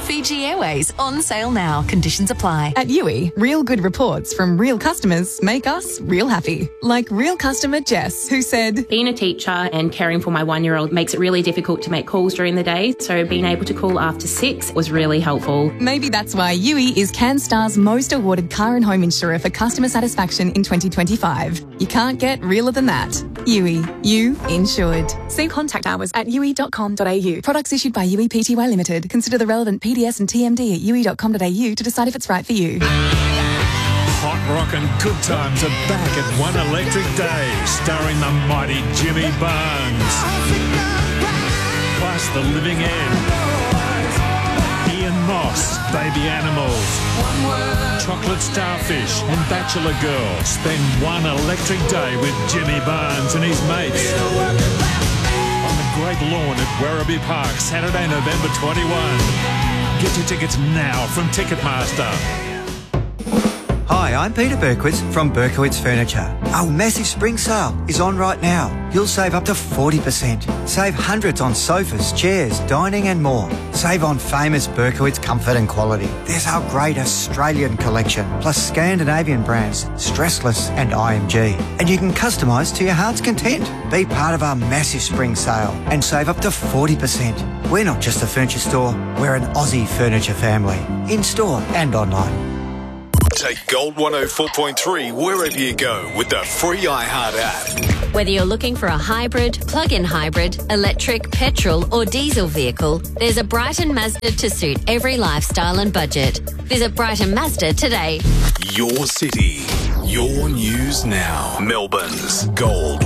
Fiji Airways on sale now. Conditions apply. At Yui, real good reports from real customers make us real happy. Like real customer Jess, who said, being a teacher and caring for my 1-year-old makes it really difficult to make calls during the day, so being able to call after 6 was really helpful. Maybe that's why Yui is CanStar's most awarded car and home insurer for customer satisfaction in 2025. You can't get realer than that. Yui, you insured. See contact hours at yui.com.au. Products issued by Yui Pty Limited. Consider the relevant PDS and TMD at yui.com.au to decide if it's right for you. Hot rock and good times are back at One Electric Day, starring the mighty Jimmy Barnes. Plus The Living End, Ian Moss, Baby Animals, Chocolate Starfish and Bachelor Girl. Spend one electric day with Jimmy Barnes and his mates on the Great Lawn at Werribee Park, Saturday, November 21. Get your tickets now from Ticketmaster. Hi, I'm Peter Berkowitz from Berkowitz Furniture. Our massive spring sale is on right now. You'll save up to 40%. Save hundreds on sofas, chairs, dining and more. Save on famous Berkowitz comfort and quality. There's our great Australian collection, plus Scandinavian brands, Stressless and IMG. And you can customise to your heart's content. Be part of our massive spring sale and save up to 40%. We're not just a furniture store, we're an Aussie furniture family. In store and online. Take Gold 104.3 wherever you go with the free iHeart app. Whether you're looking for a hybrid, plug-in hybrid, electric, petrol or diesel vehicle, there's a Brighton Mazda to suit every lifestyle and budget. Visit Brighton Mazda today. Your city, your news now. Melbourne's Gold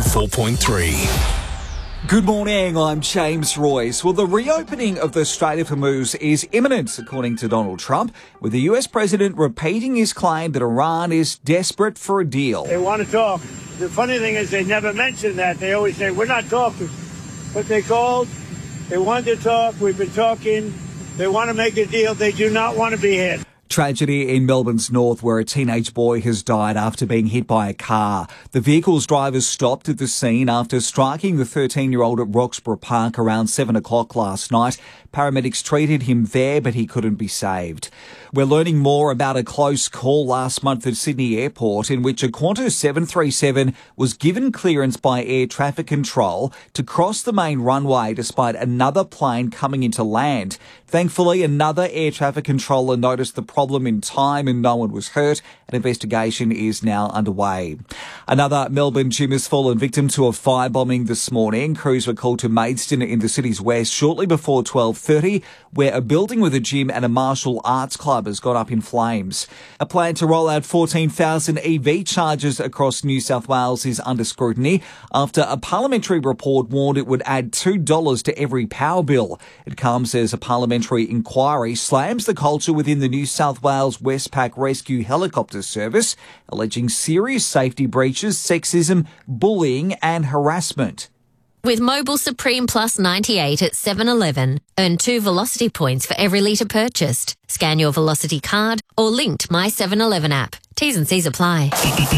104.3. Good morning, I'm James Royce. Well, the reopening of the Strait of Hormuz is imminent, according to Donald Trump, with the US president repeating his claim that Iran is desperate for a deal. They want to talk. The funny thing is they never mention that. They always say, we're not talking. But they called. They wanted to talk. We've been talking. They want to make a deal. They do not want to be hit. Tragedy in Melbourne's north where a teenage boy has died after being hit by a car. The vehicle's driver stopped at the scene after striking the 13-year-old at Roxburgh Park around 7 o'clock last night. Paramedics treated him there, but he couldn't be saved. We're learning more about a close call last month at Sydney Airport in which a Qantas 737 was given clearance by air traffic control to cross the main runway despite another plane coming into land. Thankfully, another air traffic controller noticed the problem in time and no one was hurt. An investigation is now underway. Another Melbourne gym has fallen victim to a firebombing this morning. Crews were called to Maidstone in the city's west shortly before 12:30, where a building with a gym and a martial arts club has gone up in flames. A plan to roll out 14,000 EV chargers across New South Wales is under scrutiny after a parliamentary report warned it would add $2 to every power bill. It comes as a parliamentary inquiry slams the culture within the New South Wales Westpac Rescue Helicopter Service, alleging serious safety breaches, sexism, bullying and harassment. With Mobile Supreme Plus 98 at 7-Eleven, earn 2 Velocity points for every litre purchased. Scan your Velocity card or link to My 7-Eleven app. T's and C's apply.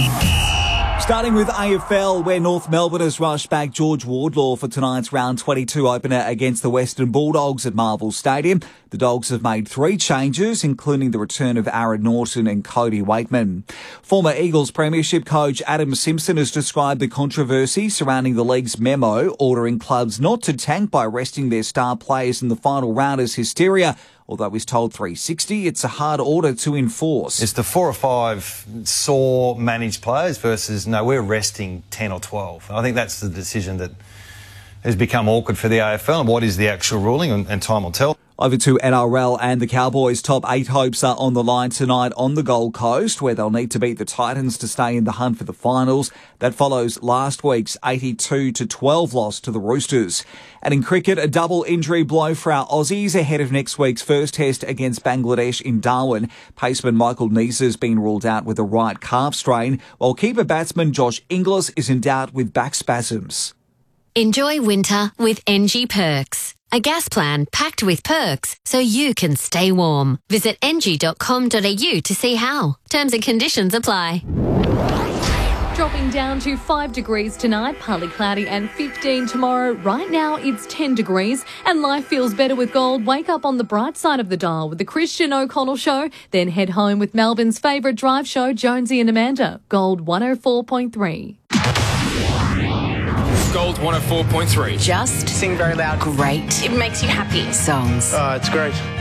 Starting with AFL, where North Melbourne has rushed back George Wardlaw for tonight's round 22 opener against the Western Bulldogs at Marvel Stadium. The Dogs have made 3 changes, including the return of Aaron Norton and Cody Waitman. Former Eagles Premiership coach Adam Simpson has described the controversy surrounding the league's memo ordering clubs not to tank by resting their star players in the final round as hysteria. Although he's told 360, it's a hard order to enforce. It's the 4 or 5 sore managed players versus, no, we're resting 10 or 12. I think that's the decision that has become awkward for the AFL. And what is the actual ruling? And time will tell. Over to NRL, and the Cowboys' top 8 hopes are on the line tonight on the Gold Coast, where they'll need to beat the Titans to stay in the hunt for the finals. That follows last week's 82-12 loss to the Roosters. And in cricket, a double injury blow for our Aussies ahead of next week's first test against Bangladesh in Darwin. Paceman Michael Neser has been ruled out with a right calf strain, while keeper batsman Josh Inglis is in doubt with back spasms. Enjoy winter with NG Perks. A gas plan packed with perks so you can stay warm. Visit ng.com.au to see how. Terms and conditions apply. Dropping down to 5 degrees tonight, partly cloudy, and 15 tomorrow. Right now it's 10 degrees and life feels better with gold. Wake up on the bright side of the dial with the Christian O'Connell Show, then head home with Melbourne's favourite drive show, Jonesy and Amanda. Gold 104.3. Gold 104.3. Just Sing very loud. Great. It makes you happy. Songs. It's great.